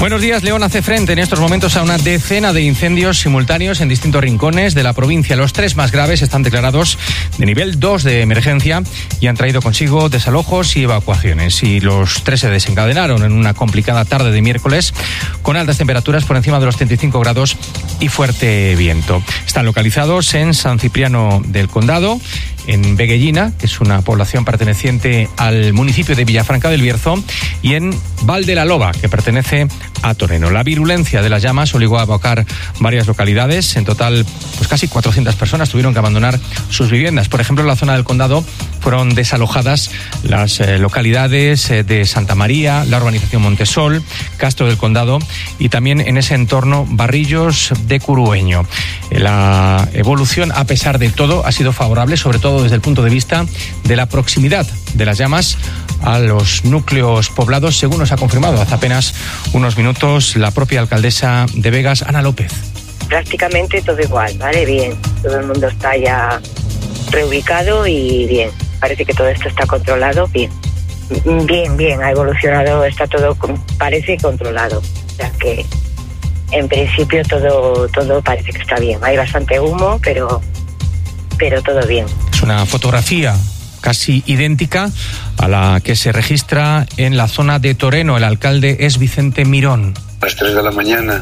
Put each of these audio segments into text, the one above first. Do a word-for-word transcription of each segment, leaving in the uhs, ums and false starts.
Buenos días. León hace frente en estos momentos a una decena de incendios simultáneos en distintos rincones de la provincia. Los tres más graves están declarados de nivel dos de emergencia y han traído consigo desalojos y evacuaciones. Y los tres se desencadenaron en una complicada tarde de miércoles con altas temperaturas por encima de los treinta y cinco grados y fuerte viento. Están localizados en San Cipriano del Condado, en Veguellina, que es una población perteneciente al municipio de Villafranca del Bierzo, y en Val de la Loba, que pertenece a Toreno. La virulencia de las llamas obligó a evacuar varias localidades. En total, pues casi cuatrocientas personas tuvieron que abandonar sus viviendas. Por ejemplo, en la zona del condado fueron desalojadas las eh, localidades eh, de Santa María, la urbanización Montesol, Castro del Condado y también en ese entorno Barrillos de Curueño. La evolución, a pesar de todo, ha sido favorable, sobre todo desde el punto de vista de la proximidad de las llamas a los núcleos poblados, según nos ha confirmado hace apenas unos minutos la propia alcaldesa de Begas, Ana López. Prácticamente todo igual, ¿vale? Bien, todo el mundo está ya reubicado y bien, parece que todo esto está controlado, bien. Bien, bien, ha evolucionado, está todo, parece controlado, o sea que en principio todo, todo parece que está bien. Hay bastante humo, pero, pero todo bien. Es una fotografía casi idéntica a la que se registra en la zona de Toreno. El alcalde es Vicente Mirón. A las tres de la mañana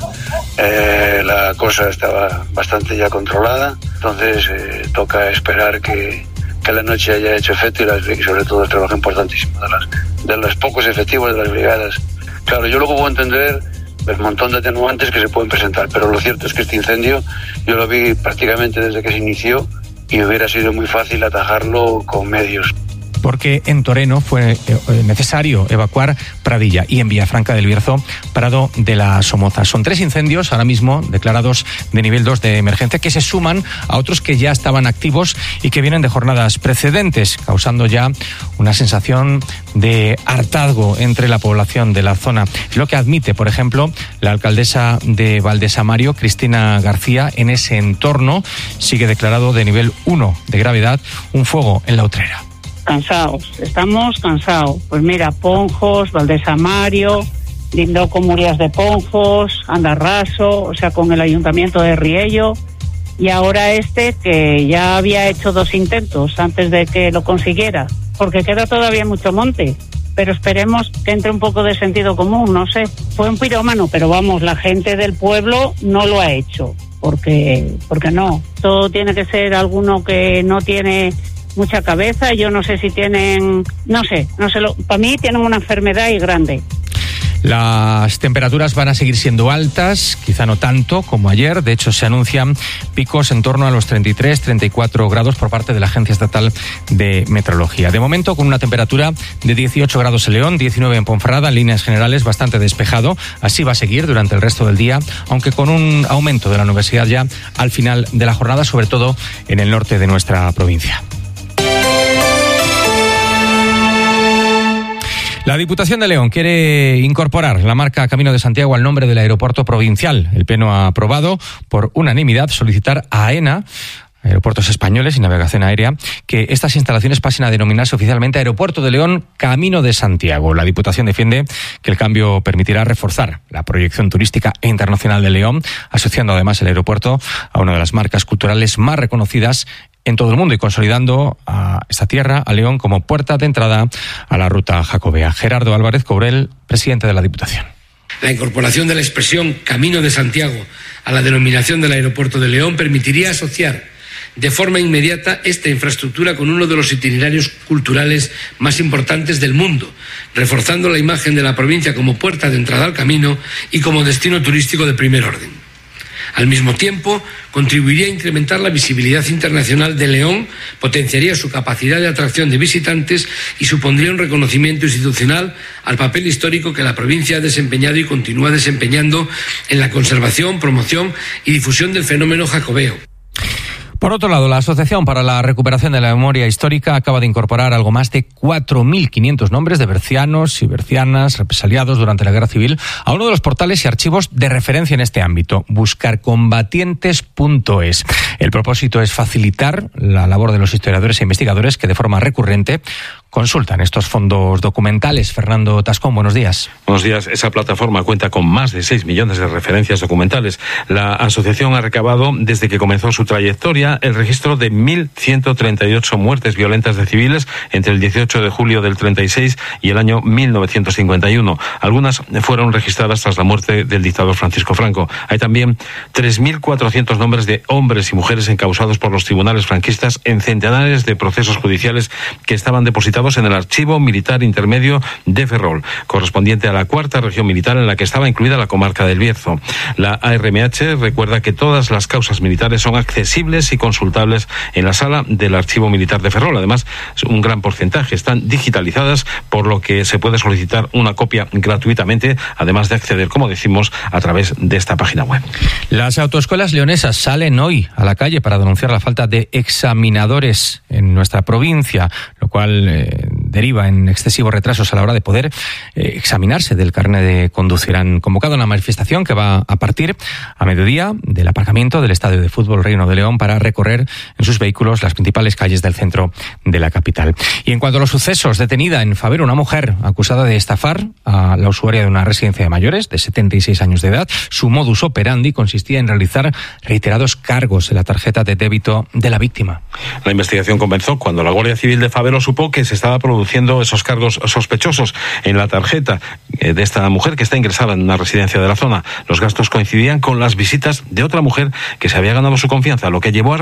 eh, la cosa estaba bastante ya controlada, entonces eh, toca esperar que, que la noche haya hecho efecto y, las, y sobre todo el trabajo importantísimo de, las, de los pocos efectivos de las brigadas. Claro, yo luego puedo entender el montón de atenuantes que se pueden presentar, pero lo cierto es que este incendio yo lo vi prácticamente desde que se inició y hubiera sido muy fácil atajarlo con medios. Porque en Toreno fue necesario evacuar Pradilla y en Villafranca del Bierzo, Prado de la Somoza. Son tres incendios ahora mismo declarados de nivel dos de emergencia que se suman a otros que ya estaban activos y que vienen de jornadas precedentes, causando ya una sensación de hartazgo entre la población de la zona. Es lo que admite, por ejemplo, la alcaldesa de Valdesamario, Cristina García. En ese entorno sigue declarado de nivel uno de gravedad un fuego en la Utrera. Cansados, estamos cansados. Pues mira, Ponjos, Valdesamario, lindó con Murias de Ponjos, Andarraso, o sea, con el ayuntamiento de Riello, y ahora este que ya había hecho dos intentos antes de que lo consiguiera, porque queda todavía mucho monte, pero esperemos que entre un poco de sentido común, no sé. Fue un pirómano, pero vamos, la gente del pueblo no lo ha hecho, porque, porque no. Todo tiene que ser alguno que no tiene mucha cabeza. Yo no sé si tienen, no sé, no sé, lo, para mí tienen una enfermedad y grande. Las temperaturas van a seguir siendo altas, quizá no tanto como ayer. De hecho, se anuncian picos en torno a los treinta y tres, treinta y cuatro grados por parte de la Agencia Estatal de Meteorología. De momento, con una temperatura de dieciocho grados en León, diecinueve en Ponferrada, en líneas generales bastante despejado. Así va a seguir durante el resto del día, aunque con un aumento de la nubosidad ya al final de la jornada, sobre todo en el norte de nuestra provincia. La Diputación de León quiere incorporar la marca Camino de Santiago al nombre del aeropuerto provincial. El Pleno ha aprobado por unanimidad solicitar a AENA, Aeropuertos Españoles y Navegación Aérea, que estas instalaciones pasen a denominarse oficialmente Aeropuerto de León Camino de Santiago. La Diputación defiende que el cambio permitirá reforzar la proyección turística e internacional de León, asociando además el aeropuerto a una de las marcas culturales más reconocidas en todo el mundo y consolidando a esta tierra, a León, como puerta de entrada a la ruta jacobea. Gerardo Álvarez Cobrel, presidente de la Diputación. La incorporación de la expresión Camino de Santiago a la denominación del aeropuerto de León permitiría asociar de forma inmediata esta infraestructura con uno de los itinerarios culturales más importantes del mundo, reforzando la imagen de la provincia como puerta de entrada al camino y como destino turístico de primer orden. Al mismo tiempo, contribuiría a incrementar la visibilidad internacional de León, potenciaría su capacidad de atracción de visitantes y supondría un reconocimiento institucional al papel histórico que la provincia ha desempeñado y continúa desempeñando en la conservación, promoción y difusión del fenómeno jacobeo. Por otro lado, la Asociación para la Recuperación de la Memoria Histórica acaba de incorporar algo más de cuatro mil quinientos nombres de bercianos y bercianas represaliados durante la Guerra Civil a uno de los portales y archivos de referencia en este ámbito, buscarcombatientes punto es. El propósito es facilitar la labor de los historiadores e investigadores que de forma recurrente consultan estos fondos documentales. Fernando Tascón, buenos días. Buenos días. Esa plataforma cuenta con más de seis millones de referencias documentales. La asociación ha recabado, desde que comenzó su trayectoria, el registro de mil ciento treinta y ocho muertes violentas de civiles entre el dieciocho de julio del treinta y seis y el año mil novecientos cincuenta y uno. Algunas fueron registradas tras la muerte del dictador Francisco Franco. Hay también tres mil cuatrocientos nombres de hombres y mujeres encausados por los tribunales franquistas en centenares de procesos judiciales que estaban depositados en el Archivo Militar Intermedio de Ferrol, correspondiente a la cuarta región militar en la que estaba incluida la comarca del Bierzo. La A R M H recuerda que todas las causas militares son accesibles y consultables en la sala del Archivo Militar de Ferrol. Además, un gran porcentaje están digitalizadas, por lo que se puede solicitar una copia gratuitamente, además de acceder, como decimos, a través de esta página web. Las autoescuelas leonesas salen hoy a la calle para denunciar la falta de examinadores en nuestra provincia, lo cual eh, deriva en excesivos retrasos a la hora de poder eh, examinarse del carnet de conducir. Han convocado una manifestación que va a partir a mediodía del aparcamiento del Estadio de Fútbol Reino de León para recorrer en sus vehículos las principales calles del centro de la capital. Y en cuanto a los sucesos, detenida en Fabero una mujer acusada de estafar a la usuaria de una residencia de mayores de setenta y seis años de edad. Su modus operandi consistía en realizar reiterados cargos en la tarjeta de débito de la víctima. La investigación comenzó cuando la Guardia Civil de Fabero supo que se estaba produciendo esos cargos sospechosos en la tarjeta de esta mujer que está ingresada en una residencia de la zona. Los gastos coincidían con las visitas de otra mujer que se había ganado su confianza, lo que llevó a